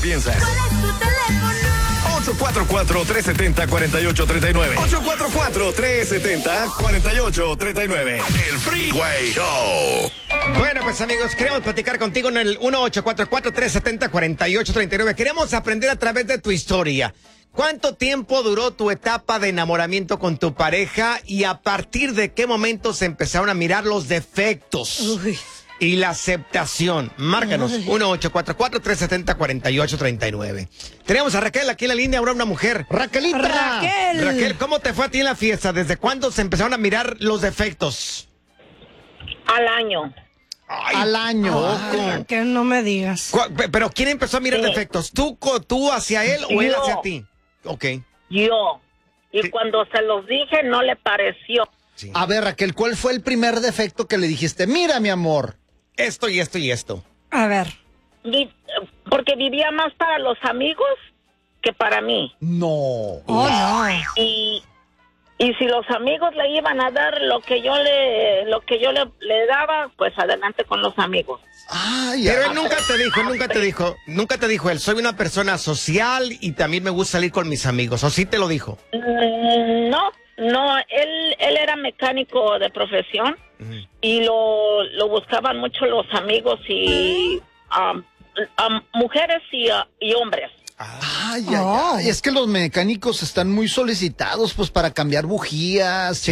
piensas. ¿Cuál es tu teléfono? 844-370-4839. 844-370-4839. El Freeway Show. Bueno, pues amigos, queremos platicar contigo en el 1844-370-4839. Queremos aprender a través de tu historia. ¿Cuánto tiempo duró tu etapa de enamoramiento con tu pareja y a partir de qué momento se empezaron a mirar los defectos? Uy. Y la aceptación. Márcanos, 1844-370-4839. Tenemos a Raquel aquí en la línea, ahora una mujer. Raquelita. Raquel, ¿cómo te fue a ti en la fiesta? ¿Desde cuándo se empezaron a mirar los defectos? Al año. Ay, Al año. Que no me digas. ¿Pero quién empezó a mirar defectos? ¿Tú hacia él o él Yo. hacia ti? Ok. Yo. Y Sí. cuando se los dije, no le pareció. Sí. A ver, Raquel, ¿cuál fue el primer defecto que le dijiste? Mira, mi amor. Esto y esto y esto. A ver. Porque vivía más para los amigos que para mí. No. Oh, no. Y si los amigos le iban a dar lo que yo le daba, pues adelante con los amigos. Ay, Pero ay. él nunca te dijo él, soy una persona social y también me gusta salir con mis amigos. ¿O sí te lo dijo? No, él era mecánico de profesión y lo buscaban mucho los amigos y mujeres y hombres. Ay, ay, ay. Es que los mecánicos están muy solicitados, pues, para cambiar bujías,